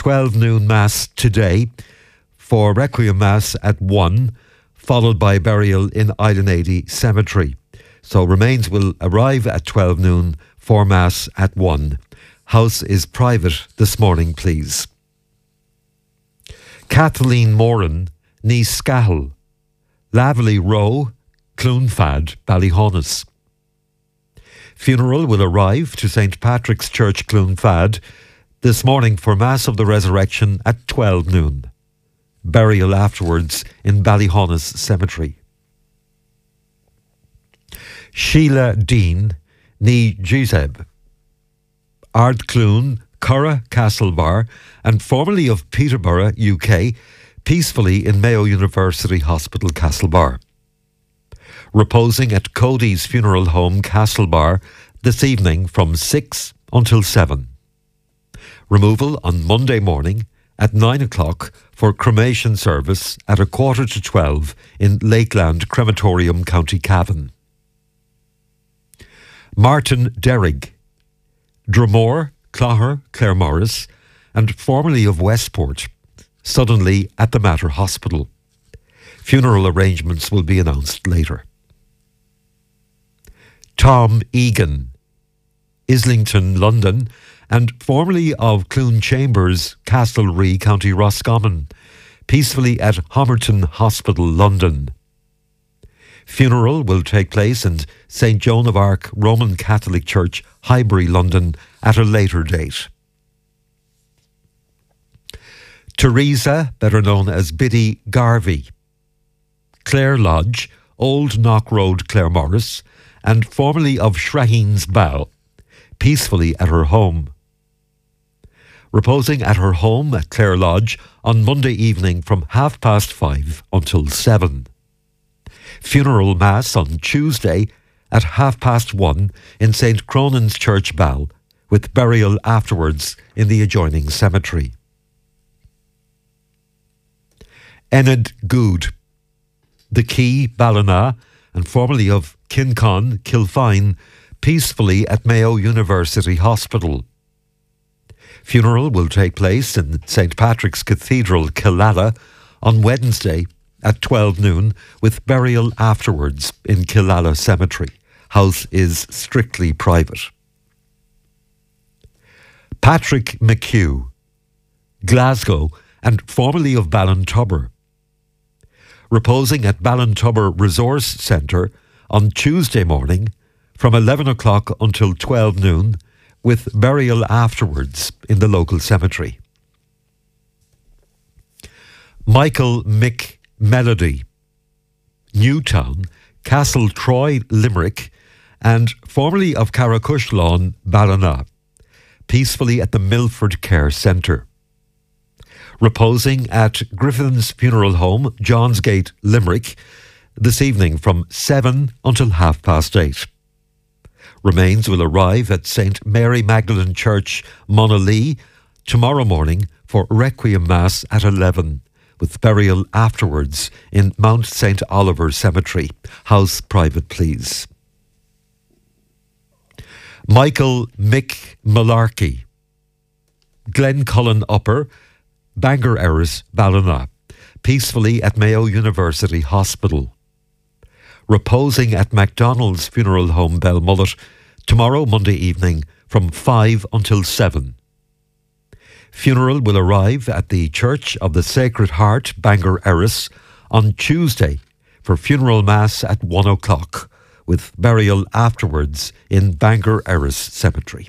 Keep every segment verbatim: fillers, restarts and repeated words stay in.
twelve noon Mass today, for Requiem Mass at one, followed by burial in Island eighty Cemetery. So remains will arrive at twelve noon for Mass at one. House is private this morning, please. Kathleen Moran, ní Scahal, Laverley Row, Clonfad, Ballyhonus. Funeral will arrive to Saint Patrick's Church, Clonfad, this morning for Mass of the Resurrection at twelve noon. Burial afterwards in Ballyhonus Cemetery. Sheila Dean, ní Giseb, Ardcloon, Curra, Castlebar, and formerly of Peterborough, U K, peacefully in Mayo University Hospital, Castlebar. Reposing at Cody's Funeral Home, Castlebar, this evening from six until seven. Removal on Monday morning at nine o'clock for cremation service at a quarter to twelve in Lakeland Crematorium, County Cavan. Martin Derrig, Dromore, Clogher, Claremorris, and formerly of Westport, suddenly at the Mater Hospital. Funeral arrangements will be announced later. Tom Egan, Islington, London, and formerly of Clune Chambers, Castlerea, County Roscommon, peacefully at Homerton Hospital, London. Funeral will take place in Saint Joan of Arc Roman Catholic Church, Highbury, London, at a later date. Teresa, better known as Biddy Garvey, Clare Lodge, Old Knock Road, Claremorris, and formerly of Shraheens Bow, peacefully at her home. Reposing at her home at Clare Lodge on Monday evening from half past five until seven. Funeral Mass on Tuesday at half past one in Saint Cronan's Church, Ball, with burial afterwards in the adjoining cemetery. Enid Good, The Key, Ballina, and formerly of Kincon, Kilfine, peacefully at Mayo University Hospital. Funeral will take place in Saint Patrick's Cathedral, Killala, on Wednesday at twelve noon, with burial afterwards in Killala Cemetery. House is strictly private. Patrick McHugh, Glasgow, and formerly of Ballintubber. Reposing at Ballintubber Resource Centre on Tuesday morning from eleven o'clock until twelve noon, with burial afterwards in the local cemetery. Michael Mick Melody, Newtown, Castle Troy, Limerick, and formerly of Carracush Ballina, peacefully at the Milford Care Centre. Reposing at Griffin's Funeral Home, Johnsgate, Limerick, this evening from seven until half past eight. Remains will arrive at Saint Mary Magdalene Church, Monalee, tomorrow morning for Requiem Mass at eleven, with burial afterwards in Mount Saint Oliver Cemetery. House private, please. Michael Mick Malarkey, Glencullen Upper, Bangor Erris, Ballina, peacefully at Mayo University Hospital. Reposing at MacDonald's Funeral Home, Belmullet, tomorrow, Monday evening, from five until seven. Funeral will arrive at the Church of the Sacred Heart, Bangor Erris, on Tuesday for funeral mass at one o'clock, with burial afterwards in Bangor Erris Cemetery.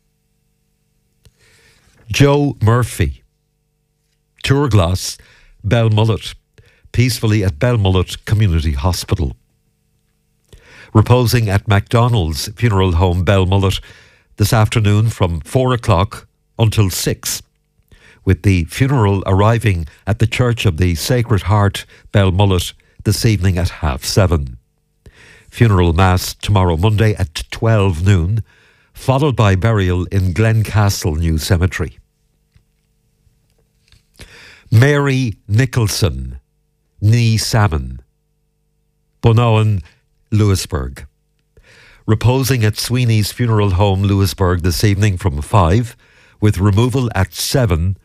Joe Murphy, Tourglass, Belmullet, peacefully at Belmullet Community Hospital. Reposing at MacDonald's Funeral Home, Belmullet, this afternoon from four o'clock until six, with the funeral arriving at the Church of the Sacred Heart, Belmullet, this evening at half seven. Funeral Mass tomorrow Monday at twelve noon, followed by burial in Glencastle New Cemetery. Mary Nicholson, ní Salmon, Bonawan, Lewisburg. Reposing at Sweeney's Funeral Home, Lewisburg, this evening from five, with removal at seven